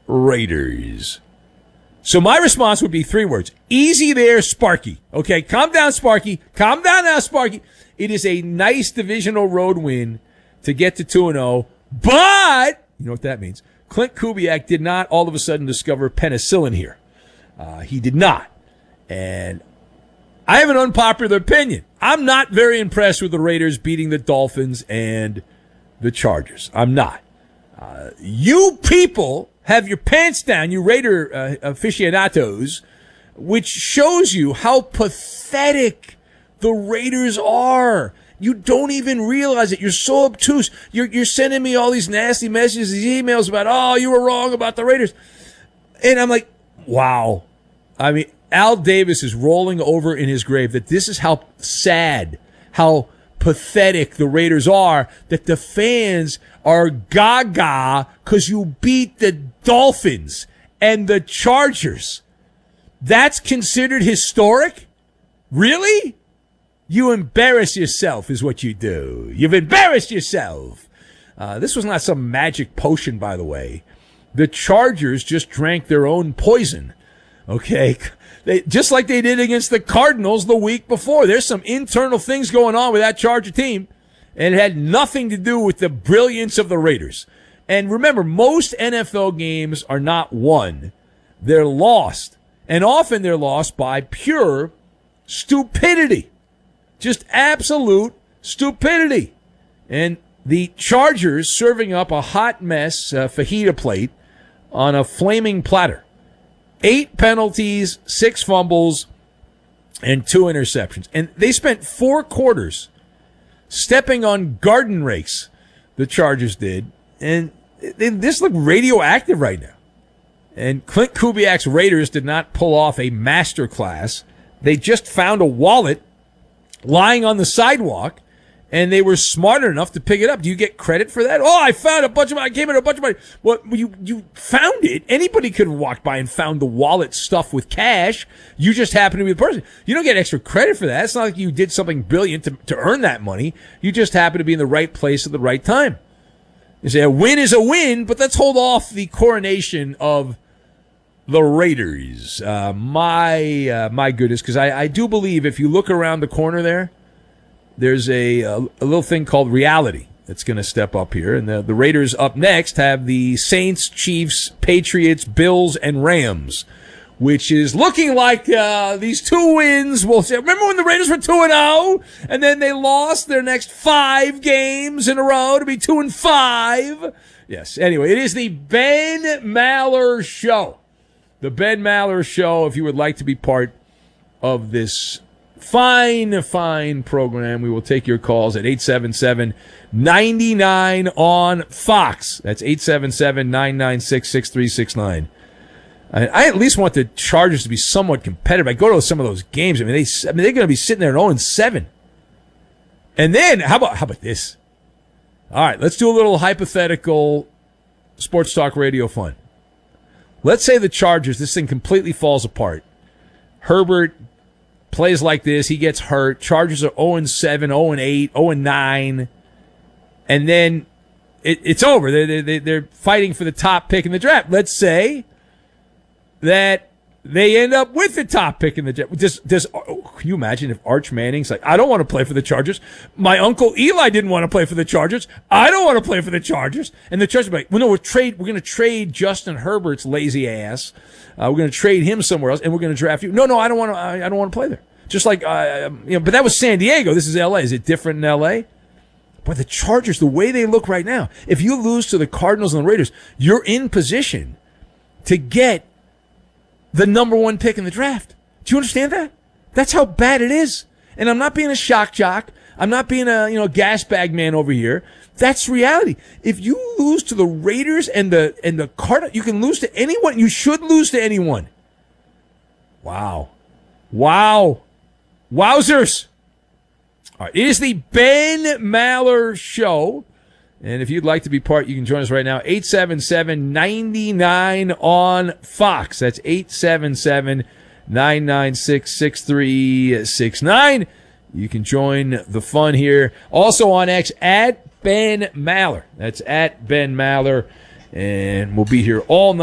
Raiders. So my response would be 3 words. Easy there, Sparky. Okay, calm down, Sparky. Calm down now, Sparky. It is a nice divisional road win to get to 2-0, but you know what that means. Clint Kubiak did not all of a sudden discover penicillin here. He did not. And I have an unpopular opinion. I'm not very impressed with the Raiders beating the Dolphins and the Chargers. I'm not. You people have your pants down, you Raider aficionados, which shows you how pathetic the Raiders are. You don't even realize it. You're so obtuse. You're sending me all these nasty messages, these emails about, oh, you were wrong about the Raiders. And I'm like, wow. I mean, Al Davis is rolling over in his grave that this is how sad, how pathetic the Raiders are, that the fans are gaga because you beat the Dolphins and the Chargers. That's considered historic? Really? You embarrass yourself is what you do. You've embarrassed yourself. This was not some magic potion, by the way. The Chargers just drank their own poison. Okay? Just like they did against the Cardinals the week before. There's some internal things going on with that Charger team, and it had nothing to do with the brilliance of the Raiders. And remember, most NFL games are not won. They're lost. And often they're lost by pure stupidity. Just absolute stupidity. And the Chargers serving up a hot mess fajita plate on a flaming platter. 8 penalties, 6 fumbles, and 2 interceptions. And they spent 4 quarters stepping on garden rakes, the Chargers did. And they just look radioactive right now. And Clint Kubiak's Raiders did not pull off a masterclass. They just found a wallet lying on the sidewalk, and they were smart enough to pick it up. Do you get credit for that? Oh, I found a bunch of money. I came in a bunch of money. Well, you found it. Anybody could have walked by and found the wallet stuffed with cash. You just happen to be the person. You don't get extra credit for that. It's not like you did something brilliant to earn that money. You just happen to be in the right place at the right time. You say a win is a win, but let's hold off the coronation of the Raiders. My goodness, because I do believe if you look around the corner there's a little thing called reality that's going to step up here. And the Raiders up next have the Saints, Chiefs, Patriots, Bills, and Rams, which is looking like these 2 wins will say. Remember when the Raiders were 2-0 and then they lost their next 5 games in a row to be 2-5? Yes. Anyway, it is the Ben Maller Show. The Ben Maller Show. If you would like to be part of this fine program, we will take your calls at 877-99 on Fox. That's 877-996-6369. I at least want the Chargers to be somewhat competitive. I go to some of those games. I mean, they're going to be sitting there at 0-7. And then how about this? All right, let's do a little hypothetical sports talk radio fun. Let's say the Chargers, this thing completely falls apart. Herbert plays like this. He gets hurt. Chargers are 0-7, 0-8, 0-9. And then it's over. They're fighting for the top pick in the draft. Let's say that they end up with the top pick in the draft. Can you imagine if Arch Manning's like, I don't want to play for the Chargers. My uncle Eli didn't want to play for the Chargers. I don't want to play for the Chargers. And the Chargers are like, well, no, we're going to trade Justin Herbert's lazy ass. We're going to trade him somewhere else, and we're going to draft you. No, I don't want to. I don't want to play there. Just like, but that was San Diego. This is L.A. Is it different in L.A.? But the Chargers, the way they look right now, if you lose to the Cardinals and the Raiders, you're in position to get the number 1 pick in the draft. Do you understand that? That's how bad it is. And I'm not being a shock jock. I'm not being a gas bag man over here. That's reality. If you lose to the Raiders and the Cardinals, you can lose to anyone. You should lose to anyone. Wow. Wowzers. All right. It is the Ben Maller Show. And if you'd like to be part, you can join us right now. 877-99 on Fox. That's 877-996-6369. You can join the fun here. Also on X, at Ben Maller. That's at Ben Maller. And we'll be here all night.